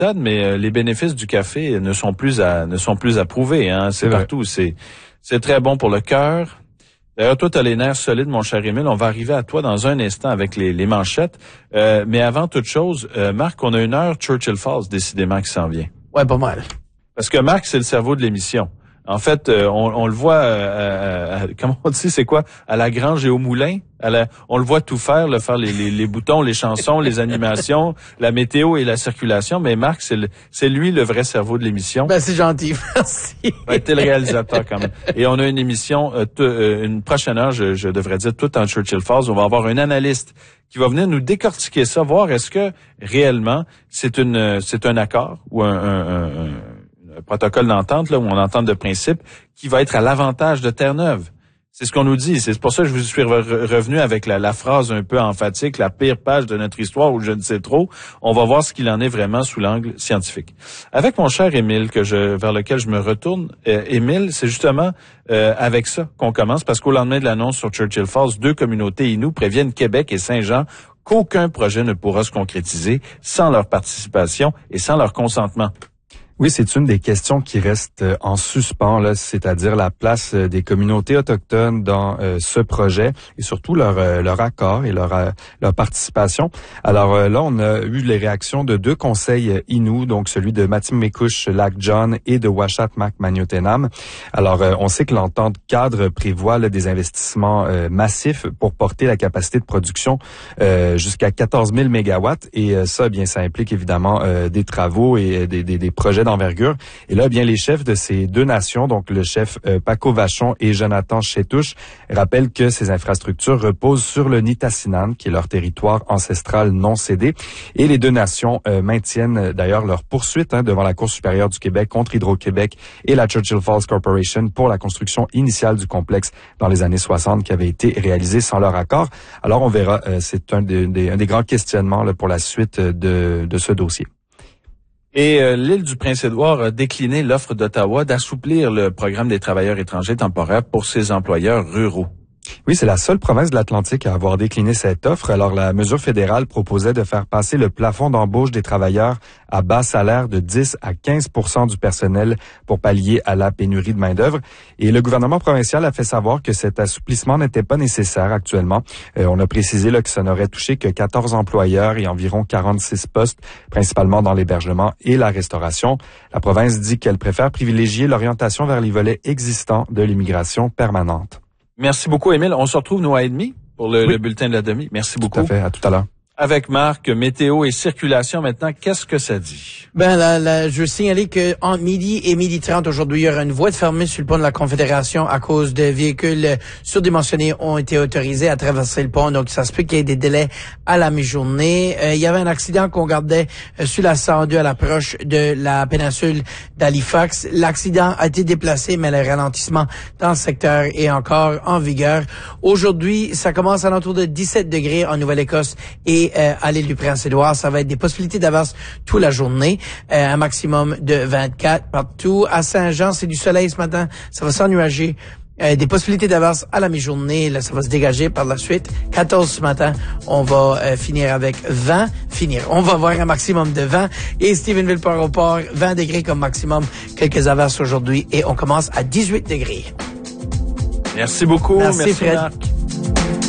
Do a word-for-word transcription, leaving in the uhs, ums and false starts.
mais euh, les bénéfices du café ne sont plus à ne sont plus à prouver. Hein. C'est, c'est partout. C'est c'est très bon pour le cœur. D'ailleurs, toi, tu as les nerfs solides, mon cher Émile. On va arriver à toi dans un instant avec les, les manchettes. Euh, mais avant toute chose, euh, Marc, on a une heure Churchill Falls, décidément, qui s'en vient. Ouais, pas mal. Parce que Marc, c'est le cerveau de l'émission. En fait, euh, on, on le voit, euh, euh, comment on dit, c'est quoi, à la grange et au moulin. À la, on le voit tout faire, le faire les, les, les boutons, les chansons, les animations, la météo et la circulation. Mais Marc, c'est, le, c'est lui le vrai cerveau de l'émission. Ben c'est gentil, merci. Ben, t'es le réalisateur quand même. Et on a une émission, euh, t- euh, une prochaine heure, je, je devrais dire, tout en Churchill Falls. On va avoir un analyste qui va venir nous décortiquer ça, voir est-ce que réellement c'est une, c'est un accord ou un, un, un, un un protocole d'entente, là, ou une entente de principe, qui va être à l'avantage de Terre-Neuve. C'est ce qu'on nous dit. C'est pour ça que je vous suis re- revenu avec la, la phrase un peu emphatique, la pire page de notre histoire, ou je ne sais trop. On va voir ce qu'il en est vraiment sous l'angle scientifique. Avec mon cher Émile, que je, vers lequel je me retourne, euh, Émile, c'est justement euh, avec ça qu'on commence, parce qu'au lendemain de l'annonce sur Churchill Falls, deux communautés Innu préviennent Québec et Saint-Jean qu'aucun projet ne pourra se concrétiser sans leur participation et sans leur consentement. Oui, c'est une des questions qui reste en suspens, là, c'est-à-dire la place des communautés autochtones dans euh, ce projet et surtout leur euh, leur accord et leur euh, leur participation. Alors euh, là, on a eu les réactions de deux conseils Innu, donc celui de Matimekouche Lac John et de Uashat Mak Maniotenam. Alors euh, on sait que l'entente cadre prévoit là, des investissements euh, massifs pour porter la capacité de production euh, jusqu'à quatorze mille mégawatts et euh, ça, bien, ça implique évidemment euh, des travaux et des des, des projets d'envergure. Et là, bien, les chefs de ces deux nations, donc le chef euh, Paco Vachon et Jonathan Chétouche, rappellent que ces infrastructures reposent sur le Nitassinan, qui est leur territoire ancestral non cédé. Et les deux nations euh, maintiennent euh, d'ailleurs leur poursuite hein, devant la Cour supérieure du Québec contre Hydro-Québec et la Churchill Falls Corporation pour la construction initiale du complexe dans les années soixante qui avait été réalisée sans leur accord. Alors, on verra. Euh, c'est un des, des, un des grands questionnements là, pour la suite de, de ce dossier. Et euh, l'île du Prince-Édouard a décliné l'offre d'Ottawa d'assouplir le programme des travailleurs étrangers temporaires pour ses employeurs ruraux. Oui, c'est la seule province de l'Atlantique à avoir décliné cette offre. Alors, la mesure fédérale proposait de faire passer le plafond d'embauche des travailleurs à bas salaire de dix à quinze pour cent du personnel pour pallier à la pénurie de main-d'œuvre. Et le gouvernement provincial a fait savoir que cet assouplissement n'était pas nécessaire actuellement. Euh, on a précisé là, que ça n'aurait touché que quatorze employeurs et environ quarante-six postes, principalement dans l'hébergement et la restauration. La province dit qu'elle préfère privilégier l'orientation vers les volets existants de l'immigration permanente. Merci beaucoup, Émile. On se retrouve, nous, à et demi pour le, oui. le bulletin de la demi. Merci beaucoup. Tout à fait. À tout à l'heure. Avec Marc, météo et circulation maintenant, qu'est-ce que ça dit? Ben, là, là, je veux signaler que entre midi et midi trente aujourd'hui, il y aura une voie de fermée sur le pont de la Confédération à cause de véhicules surdimensionnés ont été autorisés à traverser le pont. Donc, ça se peut qu'il y ait des délais à la mi-journée. Euh, il y avait un accident qu'on gardait euh, sur la cent deux à l'approche de la péninsule d'Halifax. L'accident a été déplacé, mais le ralentissement dans le secteur est encore en vigueur. Aujourd'hui, ça commence à l'entour de dix-sept degrés en Nouvelle-Écosse et Euh, à l'île du Prince-Édouard. Ça va être des possibilités d'averse toute la journée. Euh, un maximum de vingt-quatre partout. À Saint-Jean, c'est du soleil ce matin. Ça va s'ennuager. Euh, des possibilités d'averse à la mi-journée. Là, ça va se dégager par la suite. quatorze ce matin. On va euh, finir avec vingt. Finir. On va avoir un maximum de vingt. Et Stephenville-Port-au-Port, vingt degrés comme maximum. Quelques averses aujourd'hui. Et on commence à dix-huit degrés. Merci beaucoup. Merci, Merci Fred. Marc.